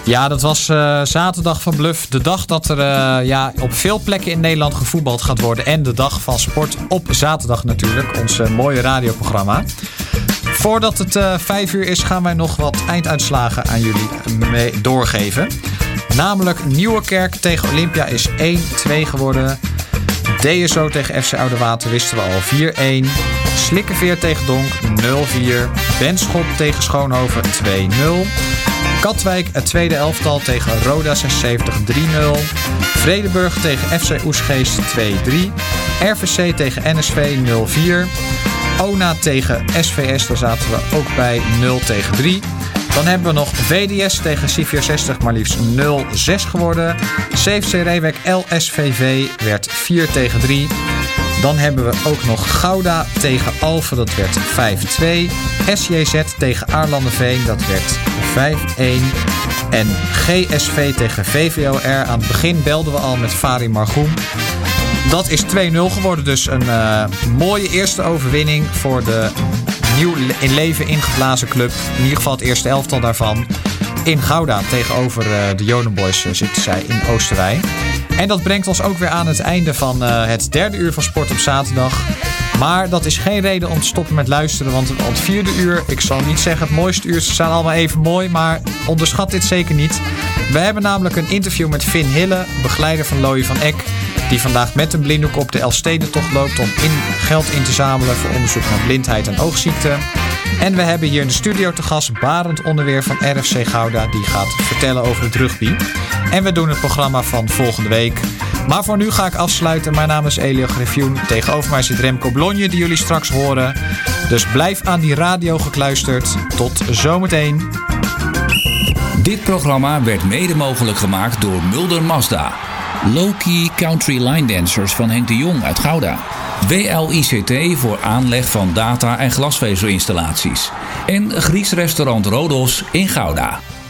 Ja, dat was zaterdag van Bluff. De dag dat er op veel plekken in Nederland gevoetbald gaat worden. En de dag van sport op zaterdag natuurlijk. Ons mooie radioprogramma. Voordat het 5 uur is, gaan wij nog wat einduitslagen aan jullie mee doorgeven. Namelijk Nieuwerkerk tegen Olympia is 1-2 geworden. DSO tegen FC Oudewater wisten we al 4-1. Slikkeveer tegen Donk 0-4. Benschop tegen Schoonhoven 2-0. Katwijk, het tweede elftal tegen Roda 76 3-0. Vredenburg tegen FC Oesgeest 2-3. RVC tegen NSV 0-4. Ona tegen SVS, daar zaten we ook bij 0-3. Dan hebben we nog VDS tegen C64, maar liefst 0-6 geworden. CFC Reewek LSVV werd 4-3. Dan hebben we ook nog Gouda tegen Alphen, dat werd 5-2. SJZ tegen Aarlanderveen, dat werd 5-1. En GSV tegen VVOR. Aan het begin belden we al met Fari Margoem. Dat is 2-0 geworden, dus een mooie eerste overwinning voor de nieuw in leven ingeblazen club. In ieder geval het eerste elftal daarvan. In Gouda tegenover de Jonenboys zitten zij in Oosterwijk. En dat brengt ons ook weer aan het einde van het derde uur van Sport op zaterdag. Maar dat is geen reden om te stoppen met luisteren. Want het vierde uur, ik zal niet zeggen het mooiste uur. Ze zijn allemaal even mooi, maar onderschat dit zeker niet. We hebben namelijk een interview met Finn Hille, begeleider van Looie van Eck. Die vandaag met een blinddoek op de Elfstedentocht loopt om geld in te zamelen voor onderzoek naar blindheid en oogziekte. En we hebben hier in de studio te gast Barend Onderweer van RFC Gouda. Die gaat vertellen over het rugby. En we doen het programma van volgende week. Maar voor nu ga ik afsluiten. Mijn naam is Elio Griffioen. Tegenover mij zit Remco Blonje, die jullie straks horen. Dus blijf aan die radio gekluisterd. Tot zometeen. Dit programma werd mede mogelijk gemaakt door Mulder Mazda. Low-key Country Line Dancers van Henk de Jong uit Gouda. WLICT voor aanleg van data- en glasvezelinstallaties. En Grieks restaurant Rodos in Gouda.